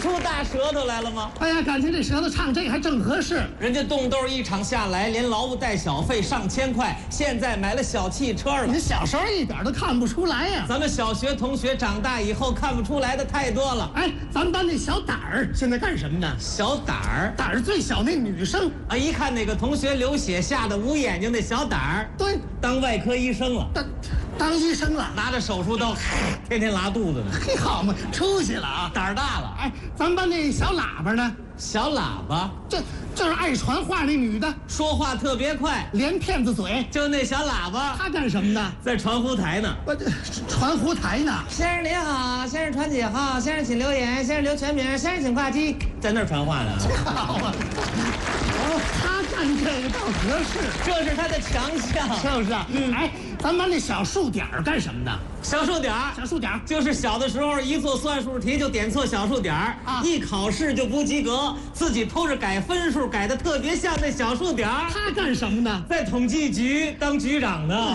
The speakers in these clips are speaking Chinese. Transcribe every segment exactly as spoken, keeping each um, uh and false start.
出大舌头来了吗？ 哎呀，感情这舌头唱这个还正合适。 人家冻豆一场下来，连劳务带小费上千块，现在买了小汽车了。 你小时候一点都看不出来呀。 咱们小学同学长大以后看不出来的太多了。 哎，咱们班那小胆儿现在干什么呢？ 小胆儿， 胆儿最小那女生啊，一看哪个同学流血吓得捂眼睛，那小胆儿， 对， 当外科医生了， 当当医生了， 拿着手术刀，天天拉肚子呢。 嘿，好嘛，出息了啊， 胆儿大了。 哎，咱们班那小喇叭呢？ 小喇叭， 这就是爱传话那女的， 说话特别快， 连骗子嘴。 就那小喇叭， 她干什么呢？ 在传呼台呢。 我这传呼台呢。 先生您好，先生传几号？先生请留言，先生留全名，先生请挂机，在那儿传话呢。 好啊，哦，他干这个倒合适， 这是他的强项， 是不是啊？嗯，哎，咱们班那小数点儿干什么的？ 小数点儿， 小数点儿就是小的时候一做算术题就点错小数点儿啊， 一考试就不及格，自己偷着改分数，改的特别像那小数点儿。 他干什么呢？ 在统计局当局长呢。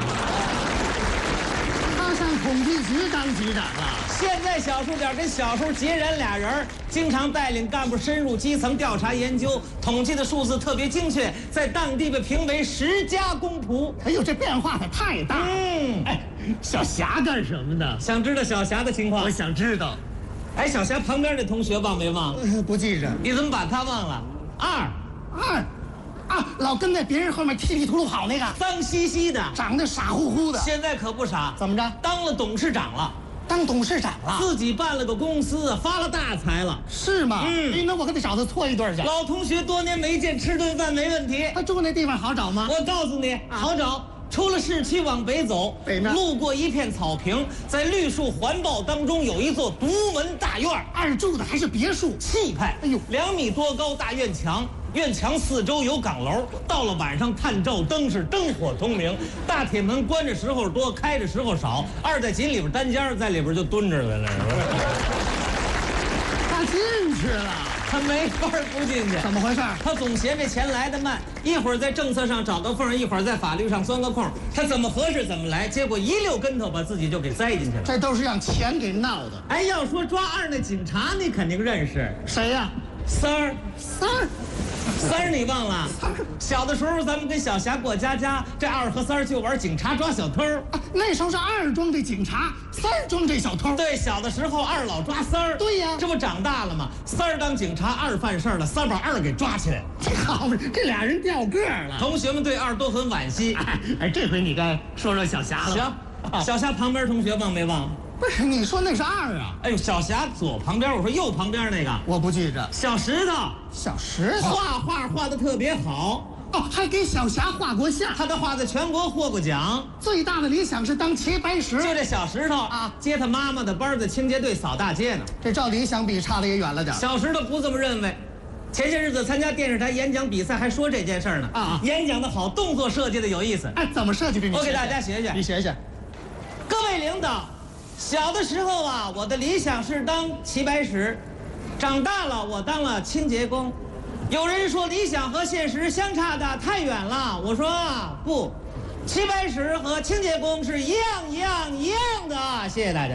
他上统计局当局长了。 现在小数点跟小数截然俩人，经常带领干部深入基层调查研究，统计的数字特别精确，在当地被评为十佳公仆。 哎呦，这变化可太大了。 嗯， 哎，小霞干什么的？ 想知道小霞的情况？ 我想知道。 哎，小霞旁边那同学忘没忘？ 呃，不记着。 你怎么把他忘了？二二，啊，老跟在别人后面踢踢突突跑那个， 脏兮兮的， 长得傻乎乎的。 现在可不傻， 怎么着？ 当了董事长了， 当董事长了， 自己办了个公司，发了大财了。 是吗？ 嗯哎，那我可得找他搓一顿去。 老同学多年没见，吃顿饭没问题。 他住那地方好找吗？ 我告诉你，好找。出了市区往北走， 北面路过一片草坪，在绿树环抱当中有一座独门大院， 二住的还是别墅， 气派。 哎呦， 两米多高大院墙，院墙四周有岗楼，到了晚上探照灯是灯火通明。大铁门关着时候多，开着时候少。二在井里边单间，在里边就蹲着在那儿。 他进去了， 他没法不进去。 怎么回事？ 他总嫌这钱来得慢，一会儿在政策上找个缝，一会儿在法律上钻个空，他怎么合适怎么来，结果一溜跟头把自己就给栽进去了。 这都是让钱给闹的。 哎，要说抓二那警察，你肯定认识， 谁呀、 三儿。 三儿， 三儿你忘了？小的时候咱们跟小霞过家家，这二和三儿就玩警察抓小偷。 啊，那时候是二装这警察，三儿装这小偷。 对，小的时候二老抓三儿。 对呀这不长大了吗？三儿当警察，二犯事儿了，三把二给抓起来。 这好嘛，这俩人掉个儿了。 同学们对二都很惋惜。 哎哎，这回你该说说小霞了。 行，小霞旁边同学忘没忘？ 不是，你说那是二啊？ 哎呦，小霞左旁边，我说右旁边那个我不记着。 小石头， 小石头画画画的特别好， 哦，还给小霞画过像。 他的画在全国获过奖。 最大的理想是当齐白石。 就这小石头啊接他妈妈的班，在清洁队扫大街呢。 这照理想比差的也远了点。 小石头不这么认为。前些日子参加电视台演讲比赛，还说这件事儿呢。 啊演讲的好，动作设计的有意思。 哎，怎么设计的？你我给大家学学。 你学学。 各位领导，小的时候啊，我的理想是当齐白石，长大了我当了清洁工。有人说理想和现实相差的太远了，我说不，齐白石和清洁工是一样一样一样的。谢谢大家。